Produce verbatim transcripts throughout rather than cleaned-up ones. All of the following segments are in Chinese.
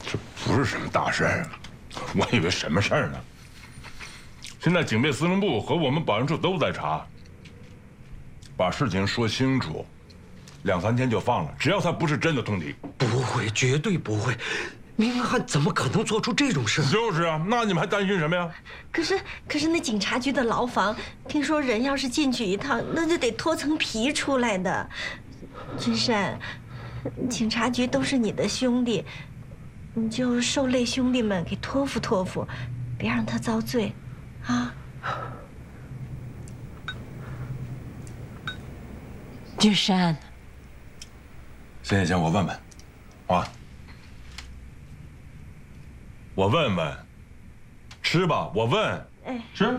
这不是什么大事儿，我以为什么事儿呢？现在警备司令部和我们保安处都在查，把事情说清楚，两三天就放了。只要他不是真的通敌， 不会，绝对不会。明翰怎么可能做出这种事？ 就是啊，那你们还担心什么呀？ 可是，可是那警察局的牢房，听说人要是进去一趟，那就得脱层皮出来的。君山，警察局都是你的兄弟，你就受累兄弟们给托付托付，别让他遭罪，啊！ 君山， 孙姐姐，我问问，啊。我问问，吃吧，我问， 哎， 吃。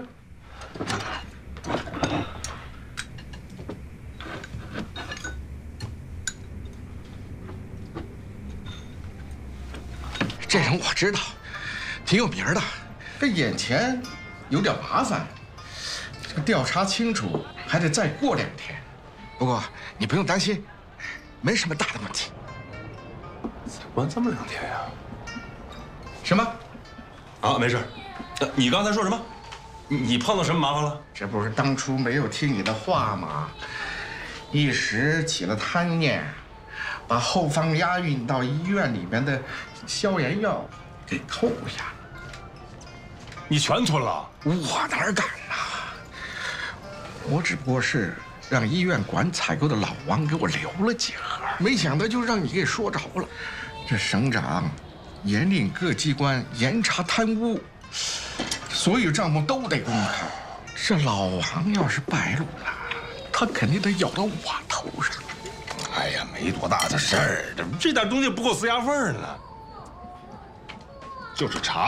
这人我知道，挺有名的。这眼前有点麻烦，这个调查清楚还得再过两天。不过你不用担心，没什么大的问题。 才关这么两天呀？ 什么？ 啊，没事。呃，你刚才说什么？你你碰到什么麻烦了？ 这不是当初没有听你的话吗？一时起了贪念，把后方押运到医院里面的消炎药给偷下了。 你全吞了？ 我哪敢呐！我只不过是让医院管采购的老王给我留了几盒，没想到就让你给说着了。这省长严令各机关严查贪污，所有账目都得公开。这老王要是败露了，他肯定得咬到我头上。 哎呀，没多大的事儿，这这点东西不够塞牙缝呢。就是查。